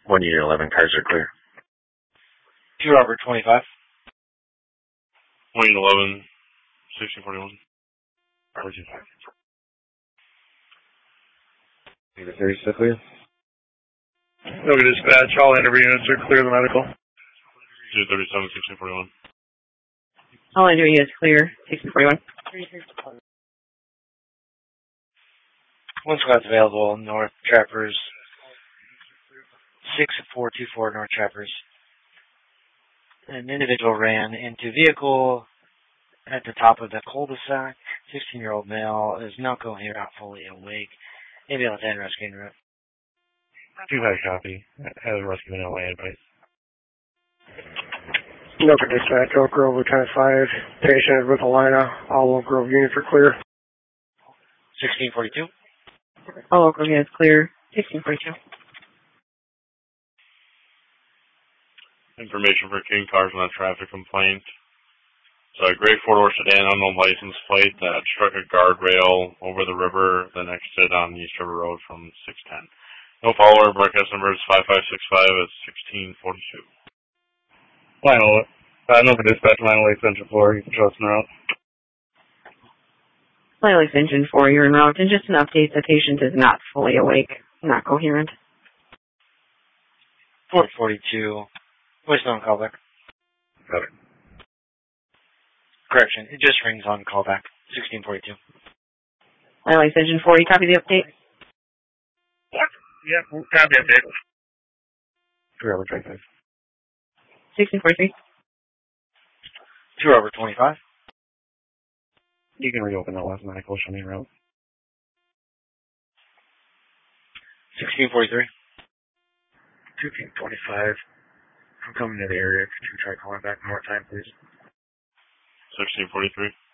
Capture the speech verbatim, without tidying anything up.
one unit eleven, cars are clear. Two Robert twenty-five. one unit eleven, sixteen forty-one. Robert twenty-five. Unit thirty, still clear? No dispatch, all interview units are clear of the medical. two thirty-seven, sixteen forty-one. All interview units clear, sixteen forty-one. One squad's available, North Trappers. six four two four North Trappers. An individual ran into vehicle at the top of the cul-de-sac. sixteen-year-old male is not coherent, not fully awake. Ambulance and rescue en route. Two high copy. Has rescue in L A advice. Note for dispatch, Oak Grove, Lieutenant five. Patient with Alina. All Oak Grove units are clear. sixteen forty-two. All Oak Grove units clear, sixteen forty-two. Information for King Cars on a traffic complaint. So a gray four-door sedan, unknown license plate that struck a guardrail over the river, then exited on East River Road from six ten. No follower, broadcast number is five five six five at sixteen forty-two. Final, uh, no for dispatch, final extension four, you can show us in route. Final extension four, you're en route, and just an update, the patient is not fully awake, not coherent. four forty-two. Voicemail on callback. Got it. Correction, it just rings on callback. sixteen forty-two. Final extension four, you copy the update? What? Yep, copy update. Two Robert twenty-five. sixteen forty-three. two Robert twenty-five. You can reopen that last medical, show me in route. sixteen forty-three. two King twenty-five. I'm coming to the area. Could you try calling back one more time, please? sixteen forty-three.